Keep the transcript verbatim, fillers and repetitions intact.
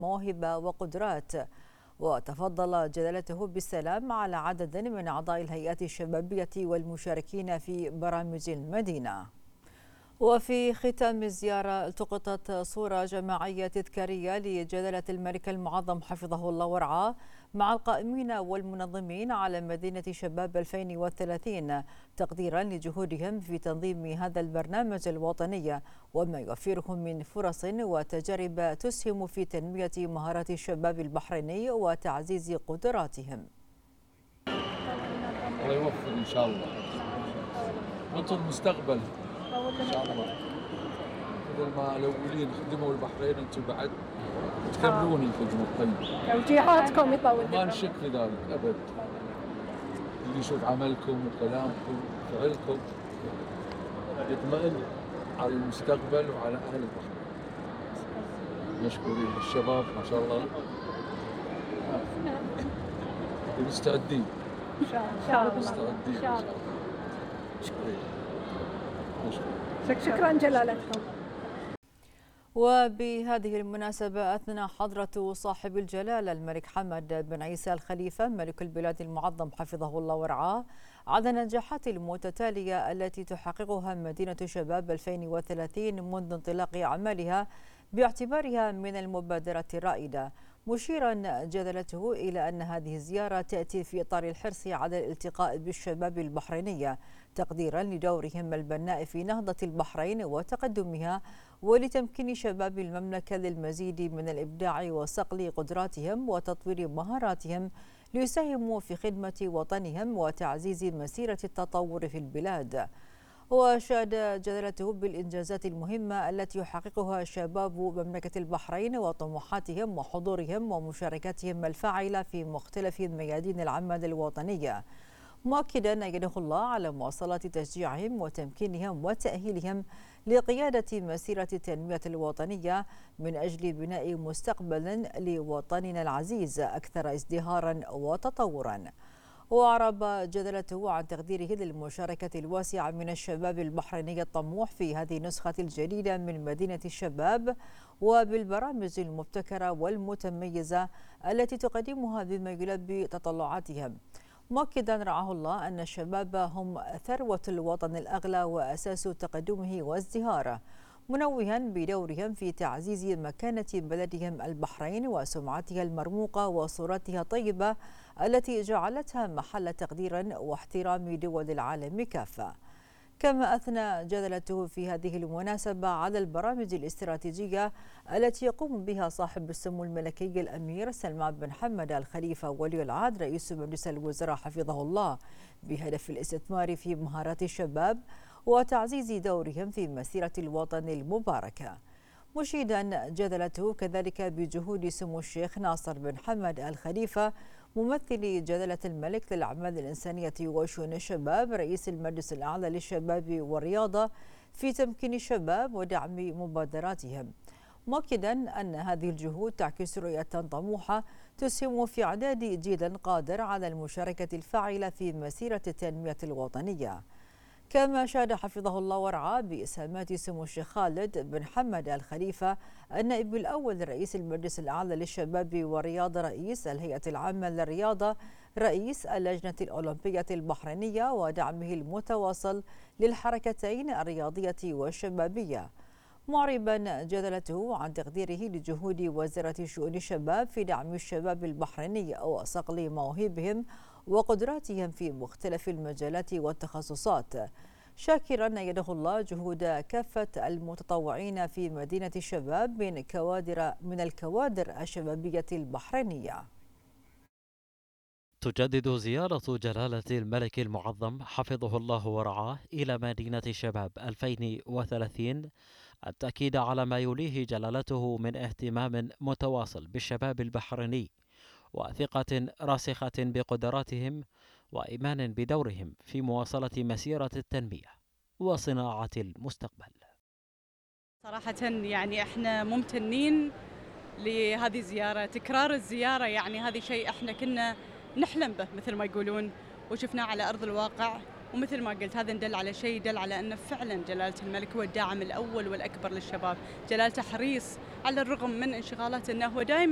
موهبة وقدرات. وتفضل جلالته بالسلام على عدد من أعضاء الهيئات الشبابية والمشاركين في برامج المدينة. وفي ختام الزيارة التقطت صورة جماعية تذكارية لجلالة الملك المعظم حفظه الله ورعاه مع القائمين والمنظمين على مدينة شباب ألفين وثلاثين تقديرا لجهودهم في تنظيم هذا البرنامج الوطني وما يوفره من فرص وتجارب تسهم في تنمية مهارات الشباب البحريني وتعزيز قدراتهم. الله يوفق إن شاء الله. أنتم المستقبل إن شاء الله. مثل ما الأولين خدموا البحرين أنتم بعد تكملون الخدمة الطيبة. توجيهاتكم يطول. ما نشك في ذلك أبد. اللي يشوف عملكم وكلامكم وفعلكم يطمئن على المستقبل وعلى أهل البحرين. مشكورين الشباب ما شاء الله. مستعدين. إن شاء الله. مستعدين. إن شاء الله. مشكورين. شكرا جلالتكم. وبهذه المناسبة أثنى حضرة صاحب الجلالة الملك حمد بن عيسى الخليفة ملك البلاد المعظم حفظه الله ورعاه على النجاحات المتتالية التي تحققها مدينة شباب ألفين وثلاثين منذ انطلاق أعمالها باعتبارها من المبادرات الرائدة، مشيرا جلالته إلى أن هذه الزيارة تأتي في إطار الحرص على الالتقاء بالشباب البحريني تقديرا لدورهم البناء في نهضة البحرين وتقدمها ولتمكين شباب المملكة للمزيد من الإبداع وصقل قدراتهم وتطوير مهاراتهم ليساهموا في خدمة وطنهم وتعزيز مسيرة التطور في البلاد. وشاد جلالته بالإنجازات المهمة التي يحققها شباب مملكة البحرين وطموحاتهم وحضورهم ومشاركتهم الفاعلة في مختلف ميادين العمل الوطنية، مؤكدا أيده الله على مواصلة تشجيعهم وتمكينهم وتأهيلهم لقيادة مسيرة التنمية الوطنية من أجل بناء مستقبل لوطننا العزيز أكثر ازدهارا وتطورا. وأعرب جلالته عن تقديره للمشاركة الواسعة من الشباب البحريني الطموح في هذه النسخة الجديدة من مدينة الشباب وبالبرامج المبتكرة والمتميزة التي تقدمها بما يلبي تطلعاتهم، مؤكدا رعاه الله أن الشباب هم ثروة الوطن الأغلى وأساس تقدمه وازدهاره، منوها بدورهم في تعزيز مكانة بلدهم البحرين وسمعتها المرموقة وصورتها الطيبة التي جعلتها محل تقدير واحترام دول العالم كافة. كما أثنى جلالته في هذه المناسبة على البرامج الاستراتيجية التي يقوم بها صاحب السمو الملكي الأمير سلمان بن حمد الخليفة ولي العهد رئيس مجلس الوزراء حفظه الله بهدف الاستثمار في مهارات الشباب وتعزيز دورهم في مسيرة الوطن المباركة، مشيدا جلالته كذلك بجهود سمو الشيخ ناصر بن حمد الخليفة ممثل جلالة الملك للأعمال الإنسانية وشؤون الشباب رئيس المجلس الأعلى للشباب والرياضة في تمكين الشباب ودعم مبادراتهم، مؤكدا أن هذه الجهود تعكس رؤية طموحة تسهم في إعداد جيل قادر على المشاركة الفاعلة في مسيرة التنمية الوطنية. كما شاد حفظه الله ورعاه بإسهامات سمو الشيخ خالد بن حمد الخليفة النائب الأول لرئيس المجلس الأعلى للشباب والرياضة رئيس الهيئة العامة للرياضة رئيس اللجنة الأولمبية البحرينية ودعمه المتواصل للحركتين الرياضية والشبابية، معربا جلالته عن تقديره لجهود وزارة شؤون الشباب في دعم الشباب البحريني وصقل مواهبهم وقدراتهم في مختلف المجالات والتخصصات، شاكرا يده الله جهود كافة المتطوعين في مدينة الشباب من كوادر من الكوادر الشبابية البحرينية. تجدد زيارة جلالة الملك المعظم حفظه الله ورعاه إلى مدينة شباب ألفين وثلاثين التأكيد على ما يوليه جلالته من اهتمام متواصل بالشباب البحريني وثقة راسخة بقدراتهم وإيمان بدورهم في مواصلة مسيرة التنمية وصناعة المستقبل. صراحة يعني احنا ممتنين لهذه الزيارة، تكرار الزيارة يعني هذه شيء احنا كنا نحلم به مثل ما يقولون وشفناه على أرض الواقع، ومثل ما قلت هذا ندل على شيء يدل على أن فعلا جلالة الملك هو الداعم الأول والأكبر للشباب، جلالته حريص على الرغم من انشغالاته أنه هو دائما